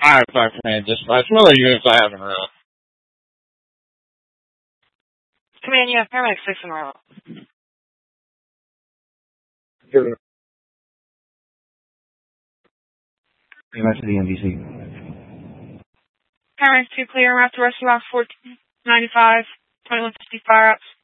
Alright, fine for me. Just some other units I haven't really. Command, you have paramedic 6 in arrival. Back to the NBC. Paramedic 2 clear, route to rescue box 1495, 2150 fire ups.